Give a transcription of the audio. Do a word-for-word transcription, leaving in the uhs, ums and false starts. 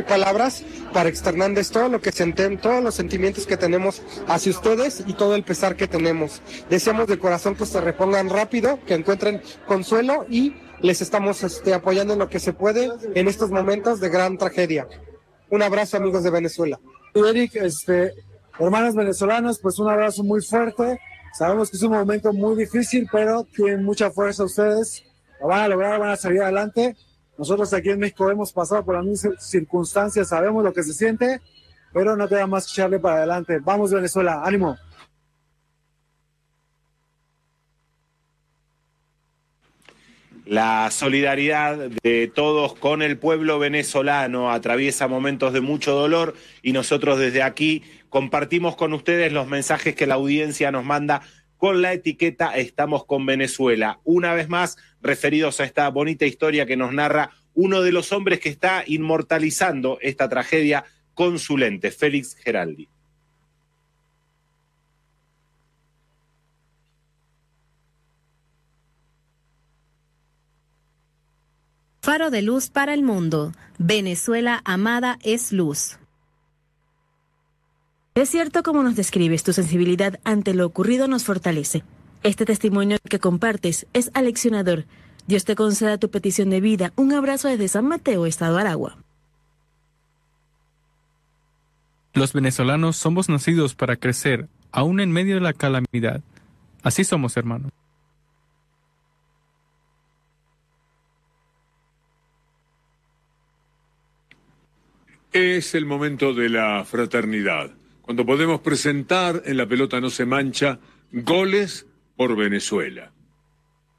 palabras para externarles todo lo que senten, todos los sentimientos que tenemos hacia ustedes y todo el pesar que tenemos. Deseamos de corazón que se repongan rápido, que encuentren consuelo y les estamos este, apoyando en lo que se puede en estos momentos de gran tragedia. Un abrazo, amigos de Venezuela. Eric, este, hermanos venezolanos, pues un abrazo muy fuerte. Sabemos que es un momento muy difícil, pero tienen mucha fuerza ustedes. Lo van a lograr, van a salir adelante. Nosotros aquí en México hemos pasado por las mismas circunstancias, sabemos lo que se siente, pero no queda más que echarle para adelante. Vamos, Venezuela, ánimo. La solidaridad de todos con el pueblo venezolano atraviesa momentos de mucho dolor y nosotros desde aquí compartimos con ustedes los mensajes que la audiencia nos manda con la etiqueta Estamos con Venezuela. Una vez más, referidos a esta bonita historia que nos narra uno de los hombres que está inmortalizando esta tragedia con su lente, Félix Geraldi. Faro de luz para el mundo. Venezuela amada es luz. Es cierto como nos describes, tu sensibilidad ante lo ocurrido nos fortalece. Este testimonio que compartes es aleccionador. Dios te conceda tu petición de vida. Un abrazo desde San Mateo, Estado Aragua. Los venezolanos somos nacidos para crecer, aún en medio de la calamidad. Así somos, hermanos. Es el momento de la fraternidad, cuando podemos presentar en La Pelota No Se Mancha goles por Venezuela.